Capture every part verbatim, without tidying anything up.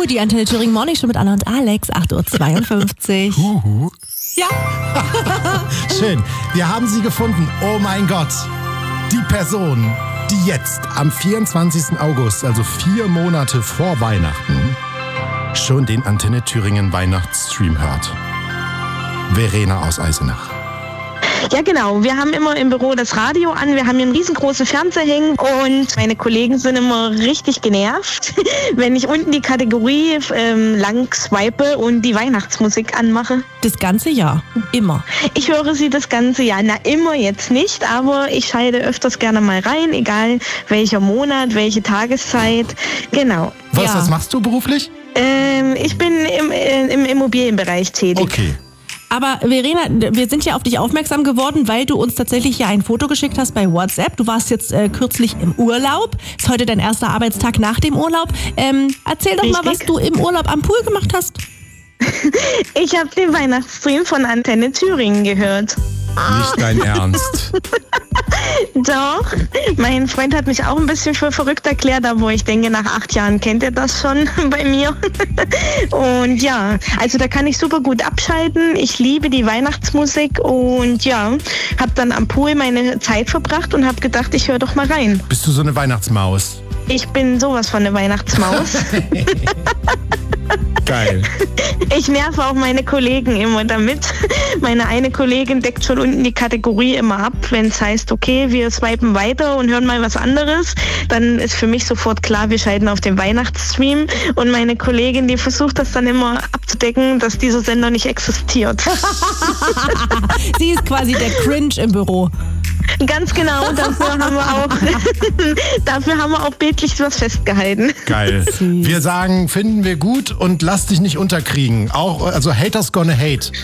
Huhu, die Antenne Thüringen Morning Show mit Anna und Alex, acht Uhr zweiundfünfzig. Huhu. Ja. Schön. Wir haben sie gefunden. Oh mein Gott. Die Person, die jetzt am vierundzwanzigsten August, also vier Monate vor Weihnachten, schon den Antenne Thüringen Weihnachtsstream hört. Verena aus Eisenach. Ja, genau. Wir haben immer im Büro das Radio an. Wir haben hier einen riesengroßen Fernseher hängen und meine Kollegen sind immer richtig genervt, wenn ich unten die Kategorie ähm, lang swipe und die Weihnachtsmusik anmache. Das ganze Jahr. Immer. Ich höre sie das ganze Jahr. Na, immer jetzt nicht, aber ich schalte öfters gerne mal rein, egal welcher Monat, welche Tageszeit. Genau. Was, Ja. was machst du beruflich? Ähm, ich bin im, äh, im Immobilienbereich tätig. Okay. Aber Verena, wir sind ja auf dich aufmerksam geworden, weil du uns tatsächlich ja ein Foto geschickt hast bei WhatsApp. Du warst jetzt äh, kürzlich im Urlaub. Ist heute dein erster Arbeitstag nach dem Urlaub. Ähm, erzähl doch mal, was Richtig. du im Urlaub am Pool gemacht hast. Ich habe den Weihnachtsstream von Antenne Thüringen gehört. Nicht dein Ernst. Doch, mein Freund hat mich auch ein bisschen für verrückt erklärt, aber ich denke, nach acht Jahren kennt er das schon bei mir. Und ja, also da kann ich super gut abschalten. Ich liebe die Weihnachtsmusik und ja, habe dann am Pool meine Zeit verbracht und habe gedacht, ich höre doch mal rein. Bist du so eine Weihnachtsmaus? Ich bin sowas von eine Weihnachtsmaus. Geil. Ich nerve auch meine Kollegen immer damit. Meine eine Kollegin deckt schon unten die Kategorie immer ab, wenn es heißt, okay, wir swipen weiter und hören mal was anderes. Dann ist für mich sofort klar, wir schalten auf den Weihnachtsstream. Und meine Kollegin, die versucht das dann immer abzudecken, dass dieser Sender nicht existiert. Sie ist quasi der Cringe im Büro. Ganz genau, dafür haben wir auch, dafür haben wir auch bildlich was festgehalten. Geil. Wir sagen, finden wir gut und lass dich nicht unterkriegen. Auch, also Haters gonna hate.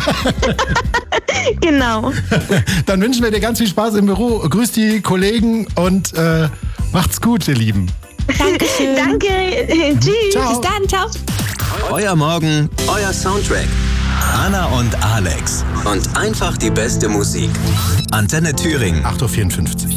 Genau. Dann wünschen wir dir ganz viel Spaß im Büro. Grüß die Kollegen und äh, macht's gut, ihr Lieben. Dankeschön. Danke. Tschüss. Ciao. Bis dann, ciao. Euer Morgen, euer Soundtrack. Anna und Alex. Und einfach die beste Musik. Antenne Thüringen. acht Uhr vierundfünfzig.